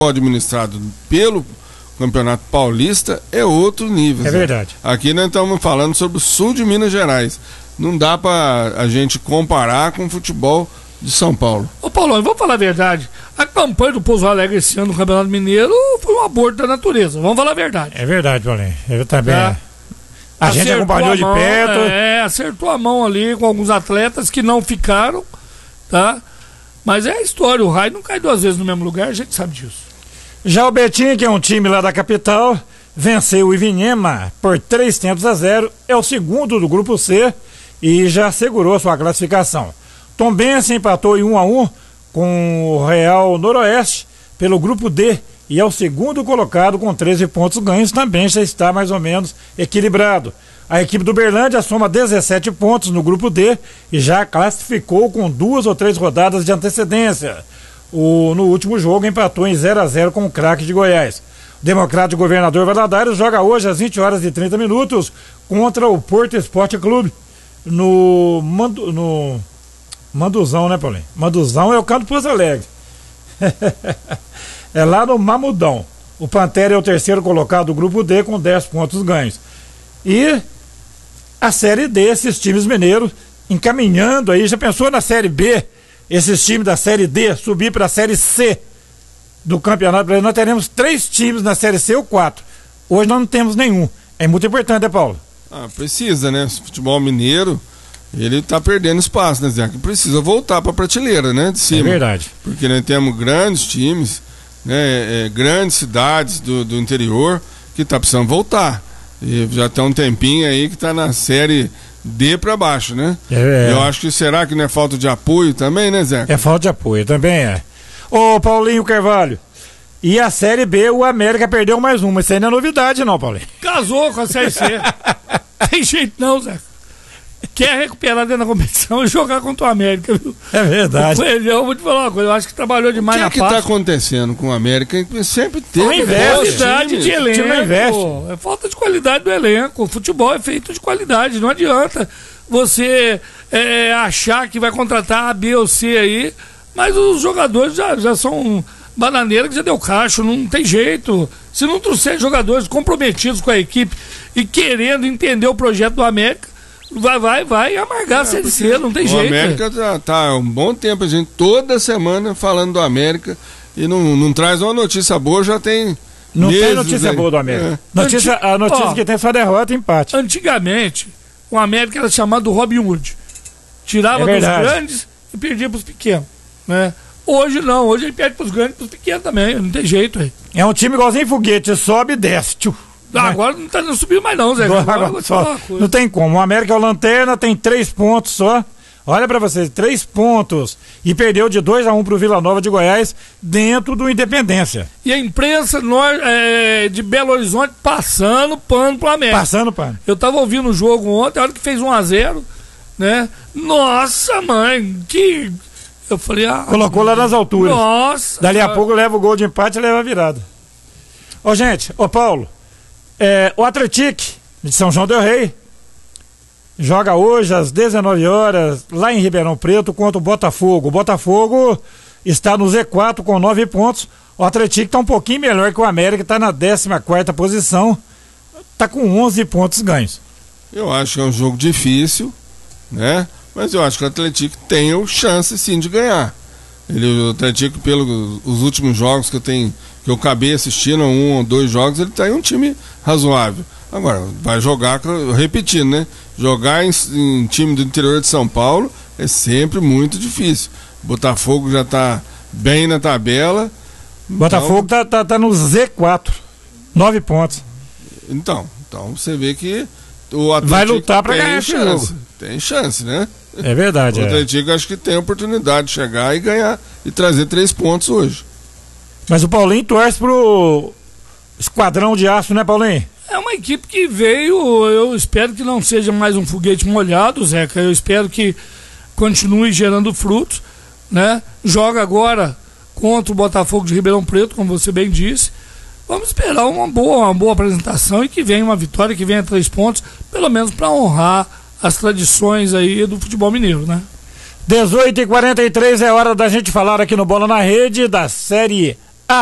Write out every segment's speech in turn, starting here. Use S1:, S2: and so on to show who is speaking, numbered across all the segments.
S1: administrado pelo Campeonato Paulista é outro nível.
S2: É verdade.
S1: Aqui nós estamos falando sobre o sul de Minas Gerais. Não dá para a gente comparar com o futebol de São Paulo.
S3: Ô Paulão, vamos falar a verdade. A campanha do Pouso Alegre esse ano no Campeonato Mineiro foi um aborto da natureza. Vamos falar a verdade.
S2: É verdade, Paulinho. Eu também. A gente acompanhou de perto.
S3: Acertou a mão ali com alguns atletas que não ficaram, tá? Mas é a história. O Raio não cai duas vezes no mesmo lugar, a gente sabe disso.
S2: Já o Betim, que é um time lá da capital, venceu o Ivinhema por 3-0. É o segundo do grupo C e já segurou sua classificação. Tombense empatou em 1-1 com o Real Noroeste pelo grupo D e é o segundo colocado com 13 pontos ganhos, também já está mais ou menos equilibrado. A equipe do Uberlândia soma 17 pontos no grupo D e já classificou com 2 ou 3 rodadas de antecedência. No último jogo empatou em 0-0 com o Craque de Goiás. O Democrático Governador Valadares joga hoje às 20h30 contra o Porto Esporte Clube no Manduzão, né, Paulinho? Manduzão é o canto Pouso Alegre. É lá no Mamudão. O Pantera é o terceiro colocado do grupo D com 10 pontos ganhos. E a Série D, esses times mineiros encaminhando aí. Já pensou na Série B? Esses times da Série D subir para a Série C do Campeonato Brasileiro. Nós teremos 3 times na Série C ou 4. Hoje nós não temos nenhum. É muito importante, né, Paulo?
S1: Precisa, né? O futebol mineiro, ele tá perdendo espaço, né, Zé? Que precisa voltar para a prateleira, né? De cima.
S2: É verdade.
S1: Porque nós temos grandes times, né? Grandes cidades do interior que tá precisando voltar. E já tem um tempinho aí que tá na Série D para baixo, né? Eu acho que será que não é falta de apoio também, né, Zé?
S2: É falta de apoio, também é. Ô, Paulinho Carvalho, e a Série B, o América perdeu mais uma. Isso aí não é novidade, não, Paulinho.
S3: Casou com a Série C. Tem jeito não, Zé. Quer recuperar dentro da competição e jogar contra o América, viu?
S2: É verdade.
S3: O Coelhão, vou te falar uma coisa, eu acho que trabalhou demais na pasta.
S1: O que está acontecendo com o América? Sempre teve
S3: qualidade de elenco. É falta de qualidade do elenco. O futebol é feito de qualidade, não adianta você achar que vai contratar A, B ou C aí, mas os jogadores já são bananeira que já deu cacho, não tem jeito. Se não trouxer jogadores comprometidos com a equipe e querendo entender o projeto do América, vai amargar a Série C, não tem jeito.
S1: O América já tá há um bom tempo, a gente toda semana falando do América e não traz uma notícia boa, já tem
S2: não tem notícia boa do América. A notícia que tem só derrota e empate.
S3: Antigamente, o América era chamado do Robin Hood. Tirava dos grandes e perdia pros pequenos, né? Hoje não, hoje ele perde pros grandes e pros pequenos também, não tem jeito aí.
S2: É um time igualzinho foguete, sobe e desce,
S3: agora não tá subindo mais não, Zé.
S2: Não tem como. O América é o lanterna, tem 3 pontos só. Olha pra vocês, 3 pontos. E perdeu de 2-1 pro Vila Nova de Goiás dentro do Independência.
S3: E a imprensa de Belo Horizonte passando pano pro América.
S2: Passando pano.
S3: Eu tava ouvindo o jogo ontem, a hora que fez 1-0, né? Nossa, mãe, que... Eu falei,
S2: colocou lá nas alturas.
S3: Nossa.
S2: Dali a pouco leva o gol de empate e leva a virada. Ô, gente, Paulo, o Atlético de São João del Rei joga hoje às 19h lá em Ribeirão Preto contra o Botafogo. O Botafogo está no Z4 com 9 pontos. O Atlético está um pouquinho melhor que o América, está na 14ª posição, está com 11 pontos ganhos.
S1: Eu acho que é um jogo difícil, né? Mas eu acho que o Atlético tem chance sim de ganhar. O Atlético, pelos últimos jogos que eu acabei assistindo, 1 ou 2 jogos, ele tá em um time razoável. Agora, vai jogar, repetindo, né? Jogar em time do interior de São Paulo é sempre muito difícil. O Botafogo já tá bem na tabela.
S2: Botafogo tá no Z4, 9 pontos.
S1: Então você vê que o Atlético
S2: vai lutar para ganhar esse jogo.
S1: Tem chance, né?
S2: É verdade.
S1: O Atlético acho que tem a oportunidade de chegar e ganhar e trazer 3 pontos hoje.
S2: Mas o Paulinho torce pro Esquadrão de Aço, né, Paulinho?
S3: É uma equipe que veio, eu espero que não seja mais um foguete molhado, Zeca. Eu espero que continue gerando frutos, né? Joga agora contra o Botafogo de Ribeirão Preto, como você bem disse. Vamos esperar uma boa apresentação e que venha uma vitória, que venha 3 pontos, pelo menos para honrar as tradições aí do futebol mineiro, né?
S2: 18h43 é hora da gente falar aqui no Bola na Rede da Série A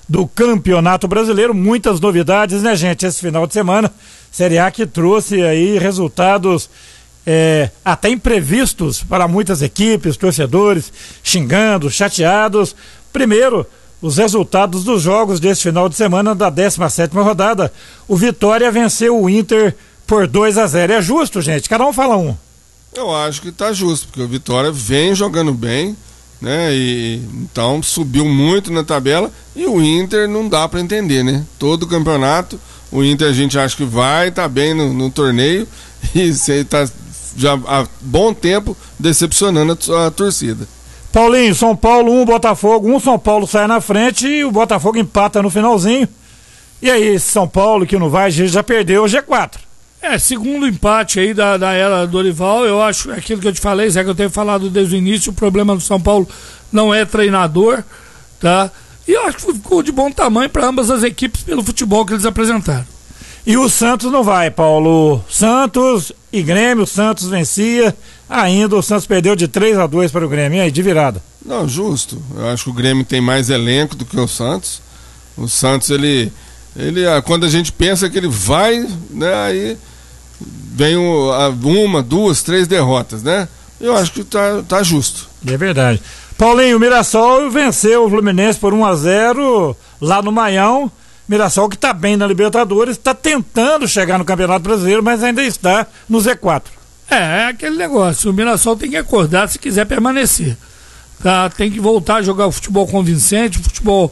S2: do Campeonato Brasileiro. Muitas novidades, né, gente? Esse final de semana, Série A que trouxe aí resultados até imprevistos para muitas equipes, torcedores xingando, chateados. Primeiro, os resultados dos jogos desse final de semana da 17ª rodada. O Vitória venceu o Inter por 2-0. É justo, gente? Cada um fala um.
S1: Eu acho que tá justo, porque o Vitória vem jogando bem, né? E então subiu muito na tabela, e o Inter não dá para entender, né? Todo o campeonato, o Inter a gente acha que vai tá bem no torneio, e você tá já há bom tempo decepcionando a torcida.
S2: Paulinho, São Paulo 1, Botafogo 1, São Paulo sai na frente e o Botafogo empata no finalzinho. E aí, São Paulo que não vai, já perdeu o G4.
S3: Segundo empate aí da era Dorival, eu acho aquilo que eu te falei, Zé, que eu tenho falado desde o início, o problema do São Paulo não é treinador, tá? E eu acho que ficou de bom tamanho para ambas as equipes pelo futebol que eles apresentaram.
S2: E o Santos não vai, Paulo. Santos e Grêmio, o Santos vencia, ainda o Santos perdeu de 3-2 para o Grêmio, e aí, de virada?
S1: Não, justo, eu acho que o Grêmio tem mais elenco do que o Santos. O Santos, ele quando a gente pensa que ele vai, né, aí vem uma, duas, três derrotas, né? Eu acho que tá justo.
S2: É verdade. Paulinho, o Mirassol venceu o Fluminense por 1-0 lá no Maião. Mirassol que está bem na Libertadores, está tentando chegar no Campeonato Brasileiro, mas ainda está no Z4.
S3: É aquele negócio, o Mirassol tem que acordar se quiser permanecer. Tá? Tem que voltar a jogar o futebol convincente, o futebol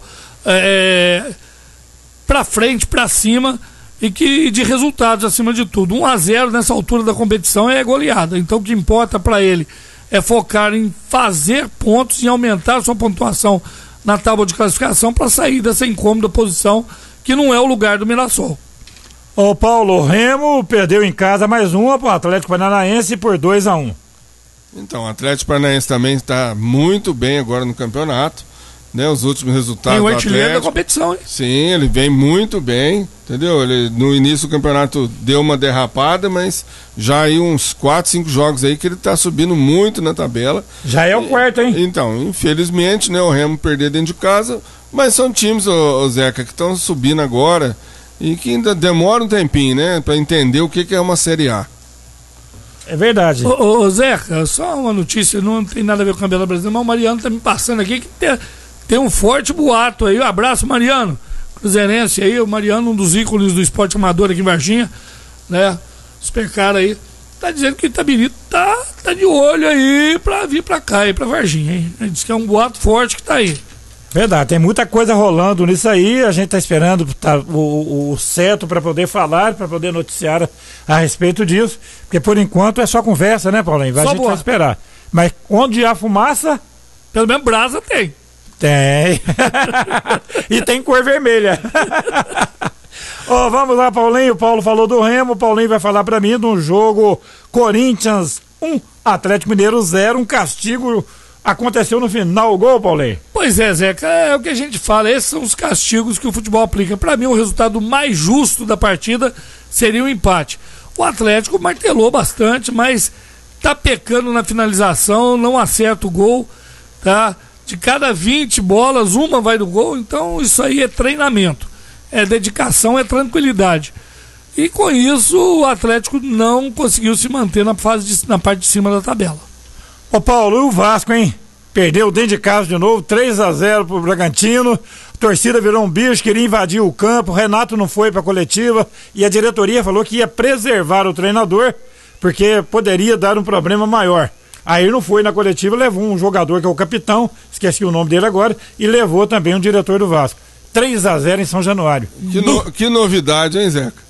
S3: pra frente, pra cima, e que de resultados acima de tudo. 1-0 nessa altura da competição é goleada, então o que importa para ele é focar em fazer pontos e aumentar a sua pontuação na tábua de classificação para sair dessa incômoda posição que não é o lugar do Mirassol.
S2: Ô Paulo, o Remo perdeu em casa mais uma para o Atlético Paranaense por 2-1.
S1: Então, o Atlético Paranaense também está muito bem agora no campeonato, né? Os últimos resultados
S3: do
S1: Atlético. Tem o artilheiro
S3: da competição, hein?
S1: Sim, ele vem muito bem, entendeu? Ele no início do campeonato deu uma derrapada, mas já aí uns 4, 5 jogos aí que ele está subindo muito na tabela.
S2: Já é o quarto, hein?
S1: Então, infelizmente, né, o Remo perder dentro de casa, mas são times, ô Zeca, que estão subindo agora e que ainda demora um tempinho, né, para entender o que é uma Série A.
S2: É verdade.
S3: Ô Zeca, só uma notícia, não tem nada a ver com o Campeonato Brasileiro, mas o Mariano tá me passando aqui que tem um forte boato aí. Um abraço, Mariano, cruzeirense aí, o Mariano, um dos ícones do esporte amador aqui em Varginha, né, super cara aí, tá dizendo que o Itabirito tá de olho aí pra vir pra cá, aí pra Varginha, hein? Ele diz que é um boato forte que tá aí.
S2: Verdade, tem muita coisa rolando nisso aí, a gente tá esperando o certo para poder falar, para poder noticiar a respeito disso, porque por enquanto é só conversa, né, Paulinho? A gente vai esperar. Mas onde há fumaça,
S3: pelo menos brasa tem.
S2: Tem. E tem cor vermelha. Vamos lá, Paulinho. O Paulo falou do Remo, o Paulinho vai falar para mim de um jogo Corinthians 1, Atlético Mineiro 0, um castigo. Aconteceu no final o gol, Paulinho?
S3: Pois é, Zeca, é o que a gente fala, esses são os castigos que o futebol aplica. Para mim, o resultado mais justo da partida seria o empate. O Atlético martelou bastante, mas tá pecando na finalização, não acerta o gol, tá? De cada 20 bolas, uma vai do gol, então isso aí é treinamento, é dedicação, é tranquilidade. E com isso, o Atlético não conseguiu se manter na parte de cima da tabela.
S2: Ô Paulo, e o Vasco, hein? Perdeu dentro de casa de novo, 3-0 pro Bragantino. A torcida virou um bicho, queria invadir o campo. O Renato não foi pra coletiva e a diretoria falou que ia preservar o treinador porque poderia dar um problema maior. Aí não foi na coletiva, levou um jogador que é o capitão, esqueci o nome dele agora, e levou também um diretor do Vasco. 3-0 em São Januário.
S1: Que novidade, hein, Zeca?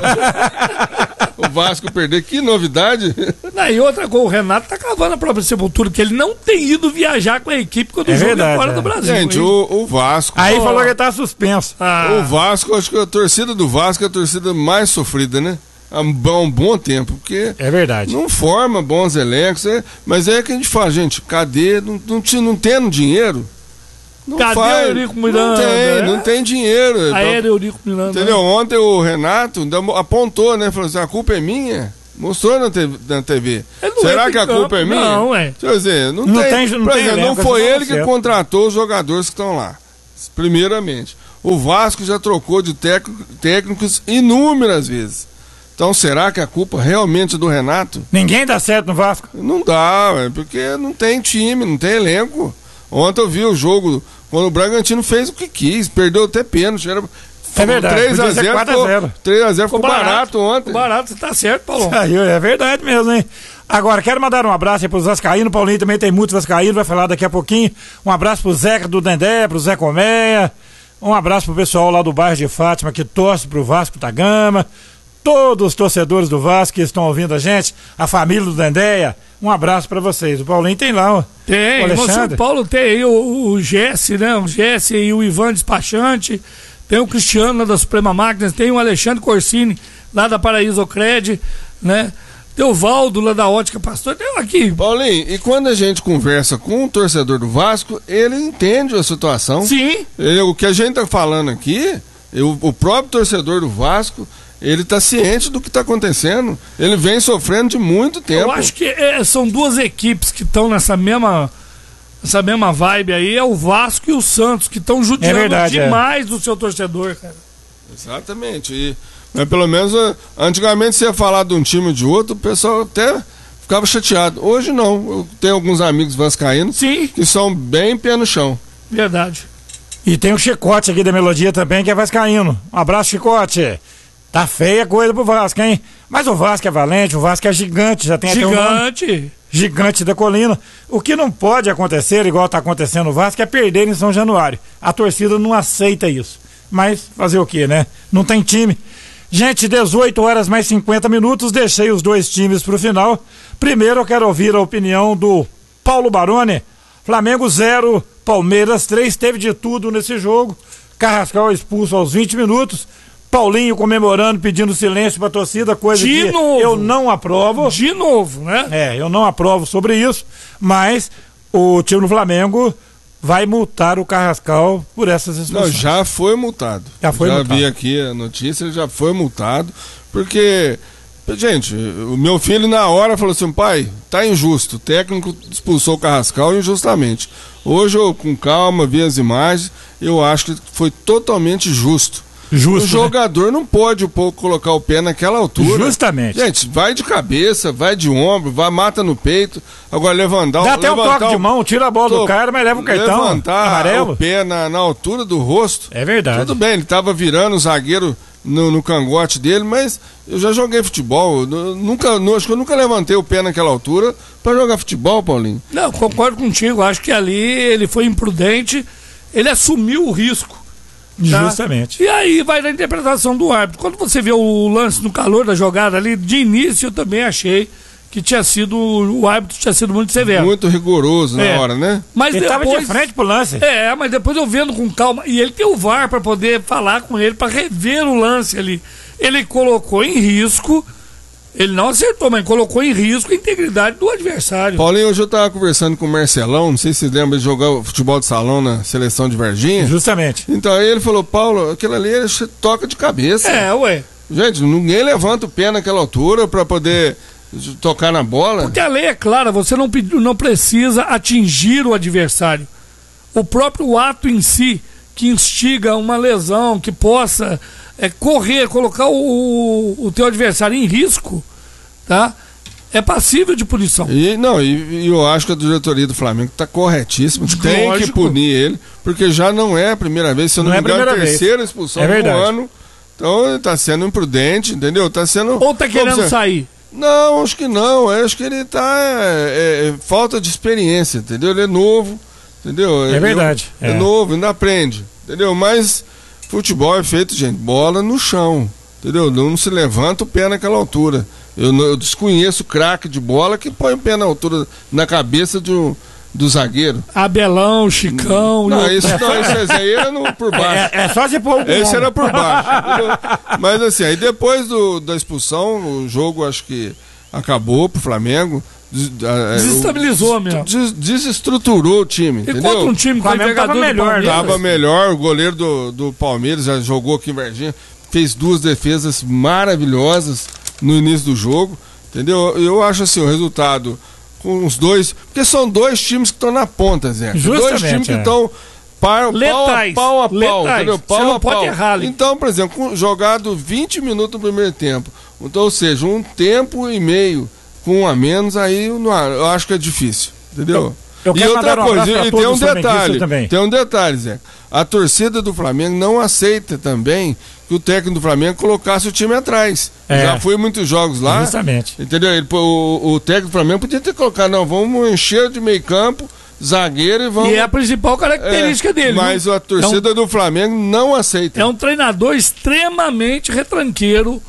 S1: O Vasco perder, que novidade.
S3: E outra coisa, o Renato tá cavando a própria sepultura, que ele não tem ido viajar com a equipe quando o jogo é fora do Brasil.
S1: Gente, o Vasco...
S2: Aí falou que ele tá suspenso.
S1: O Vasco, acho que a torcida do Vasco é a torcida mais sofrida, né? Há um bom tempo, porque...
S2: É verdade.
S1: Não forma bons elencos, mas é que a gente fala, gente, cadê? Não tendo dinheiro...
S3: Cadê o Eurico Miranda?
S1: Não tem dinheiro.
S3: Era Eurico Miranda.
S1: Entendeu? Ontem o Renato apontou, né? Falou assim, a culpa é minha. Mostrou na TV. Será que a culpa é minha?
S3: Não, é.
S1: Quer dizer, não foi ele que contratou os jogadores que estão lá. Primeiramente. O Vasco já trocou de técnicos inúmeras vezes. Então será que a culpa realmente é do Renato?
S2: Ninguém dá certo no Vasco?
S1: Não dá, porque não tem time, não tem elenco. Ontem eu vi o jogo, quando o Bragantino fez o que quis, perdeu até pênalti.
S2: É verdade,
S1: 3x0 ficou barato ontem.
S3: Ficou barato, tá certo, Paulo.
S2: É verdade mesmo, hein? Agora, quero mandar um abraço aí pros vascaínos. Paulinho também tem muitos vascaínos, vai falar daqui a pouquinho. Um abraço pro Zeca do Dendé, pro Zé Colmeia. Um abraço pro pessoal lá do bairro de Fátima, que torce pro Vasco da Gama. Todos os torcedores do Vasco que estão ouvindo a gente, a família do Dendéia, um abraço pra vocês. O Paulinho tem lá, ó.
S3: Tem, o São Paulo tem aí o Jesse, né? O Jesse e o Ivan Despachante. Tem o Cristiano lá da Suprema Máquinas, tem o Alexandre Corsini lá da Paraíso Cred, né? Tem o Valdo lá da Ótica Pastor, tem aqui.
S1: Paulinho, e quando a gente conversa com um torcedor do Vasco, ele entende a situação.
S3: Sim.
S1: O que a gente tá falando aqui, o próprio torcedor do Vasco, ele tá ciente do que tá acontecendo. Ele vem sofrendo de muito tempo.
S3: Eu acho que são duas equipes que estão nessa mesma vibe aí, é o Vasco e o Santos, que estão judiando demais do seu torcedor, cara.
S1: Exatamente. Mas pelo menos antigamente você ia falar de um time ou de outro, o pessoal até ficava chateado. Hoje não. Eu tenho alguns amigos vascaínos que são bem pé no chão.
S3: Verdade.
S2: E tem o Chicote aqui da Melodia também, que é vascaíno. Um abraço, Chicote. Tá feia a coisa pro Vasco, hein? Mas o Vasco é valente, o Vasco é gigante, já tem até um nome. Gigante da colina. O que não pode acontecer, igual tá acontecendo no Vasco, é perder em São Januário. A torcida não aceita isso. Mas fazer o quê, né? Não tem time. Gente, 18 horas mais 50 minutos, deixei os dois times pro final. Primeiro eu quero ouvir a opinião do Paulo Baroni. Flamengo 0, Palmeiras 3, teve de tudo nesse jogo. Carrascal expulso aos 20 minutos. Paulinho comemorando, pedindo silêncio pra torcida, coisa que eu não aprovo.
S3: De novo, né?
S2: Eu não aprovo sobre isso, mas o time do Flamengo vai multar o Carrascal por essas expulsões.
S1: Não, já foi multado. Já vi aqui a notícia, ele já foi multado, porque, gente, o meu filho na hora falou assim, pai, tá injusto, o técnico expulsou o Carrascal injustamente. Hoje eu, com calma, vi as imagens, eu acho que foi totalmente justo. O jogador não pode colocar o pé naquela altura.
S2: Justamente.
S1: Gente, vai de cabeça, vai de ombro, mata no peito. Agora levantar
S2: dá até um toque de mão, tira a bola do cara, mas leva o cartão amarelo.
S1: O pé na altura do rosto.
S2: É verdade.
S1: Tudo bem, ele tava virando o zagueiro no cangote dele, mas eu já joguei futebol. Acho que eu nunca levantei o pé naquela altura pra jogar futebol, Paulinho.
S3: Não, concordo contigo. Acho que ali ele foi imprudente, ele assumiu o risco. Tá?
S2: Justamente.
S3: E aí vai da interpretação do árbitro. Quando você vê o lance no calor da jogada ali, de início eu também achei que o árbitro tinha sido muito severo.
S1: Muito rigoroso na hora, né?
S2: Mas ele estava de frente pro lance.
S3: Mas depois eu vendo com calma, e ele tem o VAR para poder falar com ele, para rever o lance ali. Ele colocou em risco, ele não acertou, mas colocou em risco a integridade do adversário.
S1: Paulinho, hoje eu tava conversando com o Marcelão, não sei se você lembra de jogar futebol de salão na seleção de Varginha.
S2: Justamente.
S1: Então aí ele falou, Paulo, aquilo ali ele toca de cabeça.
S3: Ué.
S1: Gente, ninguém levanta o pé naquela altura para poder tocar na bola.
S3: Porque a lei é clara, você não precisa atingir o adversário. O próprio ato em si, que instiga uma lesão, que possa colocar o teu adversário em risco, tá? É passível de punição.
S1: E eu acho que a diretoria do Flamengo está corretíssima. Tem que punir ele, porque já não é a primeira vez, se eu não me engano, a terceira expulsão do ano. Então ele está sendo imprudente, entendeu?
S3: Ou está querendo sair?
S1: Não, acho que não. Acho que ele está falta de experiência, entendeu? Ele é novo, entendeu?
S2: É verdade.
S1: É novo, ainda aprende, entendeu? Mas futebol é feito, gente, bola no chão, entendeu? Não se levanta o pé naquela altura. Eu desconheço craque de bola que põe o pé na altura, na cabeça do zagueiro.
S3: Abelão, Chicão.
S1: Esse aí era por baixo.
S2: É só se pôr o
S1: Esse era por baixo. Mas assim, aí depois da expulsão, o jogo acho que acabou pro Flamengo.
S3: Desestabilizou mesmo.
S1: Desestruturou o time.
S3: E contra um time que
S2: tava melhor.
S1: Tava melhor. O goleiro do Palmeiras já jogou aqui em Varginha, fez 2 defesas maravilhosas no início do jogo, entendeu? Eu acho assim, o resultado com os dois, porque são 2 times que estão na ponta, Zé. 2 times que estão
S3: letais,
S1: pau a pau, entendeu? Pau
S3: você não
S1: a
S3: pode
S1: pau.
S3: errar ali.
S1: Então, por exemplo, jogado 20 minutos no primeiro tempo, então, ou seja, um tempo e meio com um a menos, aí eu acho que é difícil, entendeu?
S2: Eu
S1: E
S2: quero
S1: outra
S2: mandar um
S1: coisa,
S2: abraço
S1: e
S2: pra
S1: tem um
S2: todos os flamenguistas também.
S1: tem um detalhe, Zé. A torcida do Flamengo não aceita também que o técnico do Flamengo colocasse o time atrás. Já fui muitos jogos lá.
S2: Justamente.
S1: Entendeu? O técnico do Flamengo podia ter colocado, não, vamos encher de meio campo, zagueiro e vamos...
S3: E é a principal característica dele.
S1: Mas a torcida do Flamengo não aceita.
S3: É um treinador extremamente retranqueiro,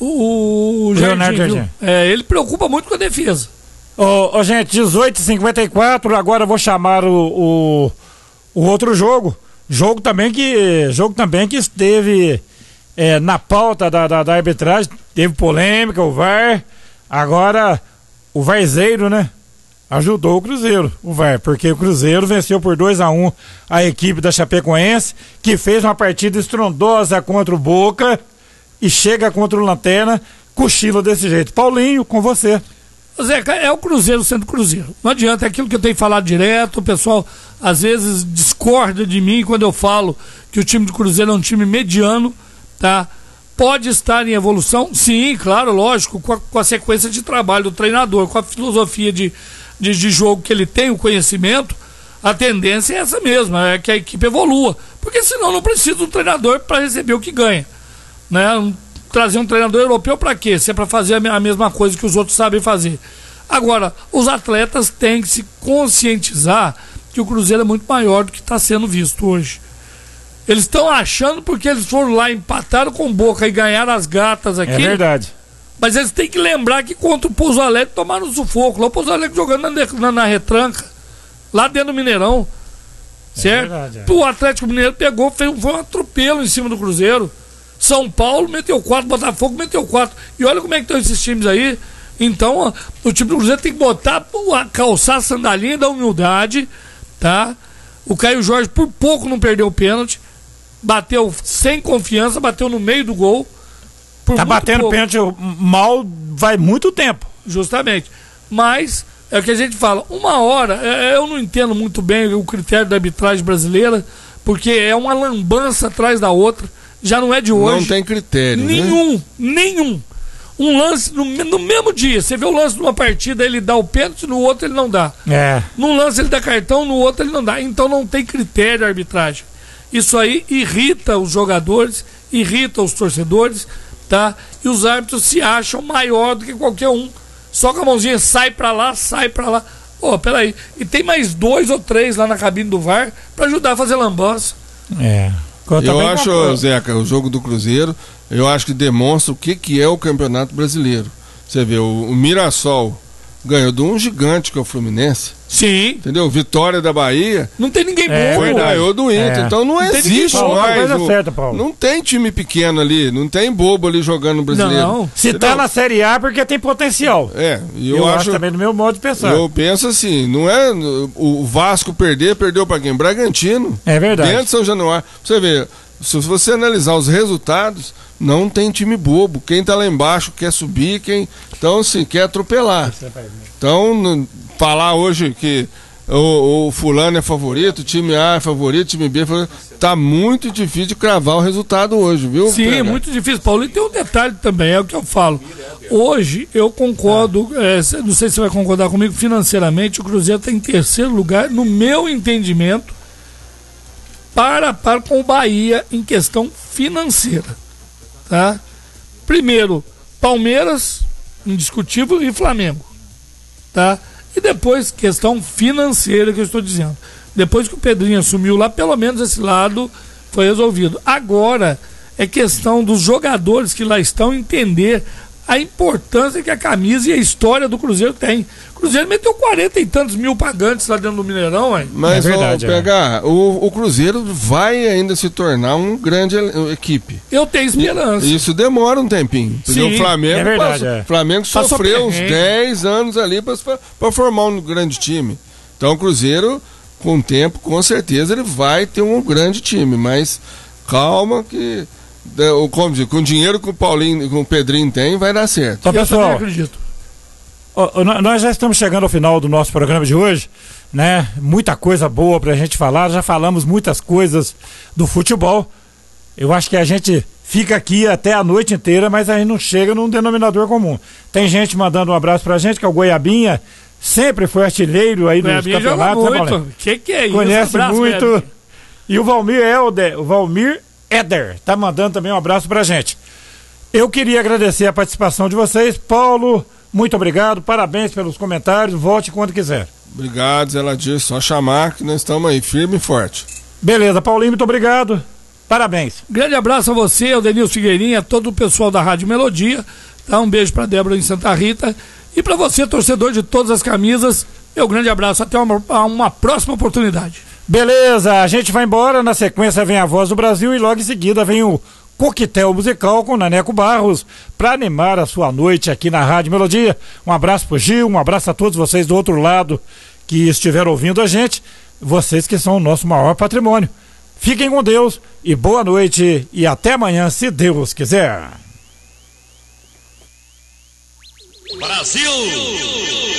S3: o
S2: Leonardo
S3: Jardim. Ele preocupa muito com a defesa.
S2: Gente, 18h54, agora eu vou chamar o outro jogo. Jogo também que esteve na pauta da arbitragem, teve polêmica, o VAR. Agora, o Varzeiro, né? Ajudou o Cruzeiro, o VAR, porque o Cruzeiro venceu por 2-1 a equipe da Chapecoense, que fez uma partida estrondosa contra o Boca e chega contra o Lanterna, cochila desse jeito. Paulinho, com você.
S3: Zeca, é o Cruzeiro sendo Cruzeiro. Não adianta, é aquilo que eu tenho falado direto, o pessoal às vezes discorda de mim quando eu falo que o time do Cruzeiro é um time mediano, tá? Pode estar em evolução, sim, claro, lógico, com a sequência de trabalho do treinador, com a filosofia de jogo que ele tem, o conhecimento, a tendência é essa mesma, é que a equipe evolua, porque senão não precisa de um treinador para receber o que ganha, né? Trazer um treinador europeu para quê? Se é para fazer a mesma coisa que os outros sabem fazer. Agora, os atletas têm que se conscientizar que o Cruzeiro é muito maior do que está sendo visto hoje. Eles estão achando porque eles foram lá, empataram com Boca e ganharam as gatas aqui.
S2: É verdade.
S3: Mas eles têm que lembrar que contra o Pouso Alegre tomaram sufoco. Lá o Pouso Alegre jogando na retranca, lá dentro do Mineirão. Certo? Verdade, O Atlético Mineiro pegou, foi um atropelo em cima do Cruzeiro. São Paulo meteu 4, Botafogo meteu 4. E olha como é que estão esses times aí. Então, o time do Cruzeiro tem que calçar a sandalinha da humildade, tá? O Caio Jorge por pouco não perdeu o pênalti. Bateu sem confiança, bateu no meio do gol.
S2: Tá batendo pênalti mal, vai muito tempo.
S3: Justamente. Mas, é o que a gente fala, uma hora, eu não entendo muito bem o critério da arbitragem brasileira, porque é uma lambança atrás da outra. Já não é de hoje.
S1: Não tem critério,
S3: nenhum. Um lance no mesmo dia. Você vê o lance de uma partida, ele dá o pênalti, no outro ele não dá. Num lance ele dá cartão, no outro ele não dá. Então não tem critério a arbitragem. Isso aí irrita os jogadores, irrita os torcedores, tá? E os árbitros se acham maior do que qualquer um. Só com a mãozinha sai pra lá. Pô, peraí. E tem mais 2 ou 3 lá na cabine do VAR pra ajudar a fazer lambança.
S1: Eu acho, Zeca, o jogo do Cruzeiro, eu acho que demonstra o que é o Campeonato Brasileiro. Você vê, o Mirassol ganhou de um gigante que é o Fluminense.
S3: Sim.
S1: Entendeu? Vitória da Bahia.
S3: Não tem ninguém bobo.
S1: Ganhou do Inter. Então não existe mais. Não tem time pequeno ali, não tem bobo ali jogando no Brasileiro.
S2: Não. Se tá na Série A porque tem potencial.
S1: Eu acho
S2: também do meu modo de pensar.
S1: Eu penso assim, não é o Vasco perdeu pra quem? Bragantino.
S2: É verdade.
S1: Dentro de São Januário. Você vê, se você analisar os resultados, não tem time bobo. Quem tá lá embaixo quer subir, então assim, quer atropelar. Então, falar hoje que o fulano é favorito, o time A é favorito, o time B é favorito, tá muito difícil de cravar o resultado hoje, viu?
S3: Sim, é muito difícil, Paulo. E tem um detalhe também, é o que eu falo. Hoje, eu concordo, não sei se você vai concordar comigo, financeiramente, o Cruzeiro está em terceiro lugar, no meu entendimento, para com o Bahia em questão financeira. Tá? Primeiro, Palmeiras, indiscutível, e Flamengo. Tá? E depois, questão financeira que eu estou dizendo. Depois que o Pedrinho assumiu lá, pelo menos esse lado foi resolvido. Agora, é questão dos jogadores que lá estão entender a importância que a camisa e a história do Cruzeiro tem. O Cruzeiro meteu 40 e tantos mil pagantes lá dentro do Mineirão, hein?
S1: Mas, verdade, o Cruzeiro vai ainda se tornar uma grande equipe.
S3: Eu tenho esperança.
S1: Isso demora um tempinho. Porque
S3: sim,
S1: o Flamengo,
S2: é verdade,
S1: Flamengo sofreu uns 10 anos ali para formar um grande time. Então o Cruzeiro, com o tempo, com certeza, ele vai ter um grande time. Mas calma que... com o dinheiro que o Paulinho, com o Pedrinho tem, vai dar certo.
S2: Pessoal,
S3: acredito.
S2: Nós já estamos chegando ao final do nosso programa de hoje, né? Muita coisa boa pra gente falar, já falamos muitas coisas do futebol. Eu acho que a gente fica aqui até a noite inteira, mas a gente não chega num denominador comum. Tem gente mandando um abraço pra gente, que é o Goiabinha, sempre foi artilheiro aí dos campeonatos.
S3: Muito. Que é isso?
S2: Conhece abraço, muito. Goiabinha. E o Valmir Éder, tá mandando também um abraço pra gente. Eu queria agradecer a participação de vocês. Paulo, muito obrigado, parabéns pelos comentários, volte quando quiser.
S1: Obrigado, Zé Ladir, só chamar que nós estamos aí, firme e forte.
S2: Beleza, Paulinho, muito obrigado, parabéns.
S3: Grande abraço a você, ao Denilson Figueirinha, todo o pessoal da Rádio Melodia, tá? Um beijo pra Débora em Santa Rita, e pra você, torcedor de todas as camisas, meu grande abraço, até uma próxima oportunidade.
S2: Beleza, a gente vai embora, na sequência vem a Voz do Brasil e logo em seguida vem o Coquetel Musical com Naneco Barros para animar a sua noite aqui na Rádio Melodia. Um abraço pro Gil, um abraço a todos vocês do outro lado que estiveram ouvindo a gente, vocês que são o nosso maior patrimônio. Fiquem com Deus e boa noite e até amanhã, se Deus quiser.
S4: Brasil!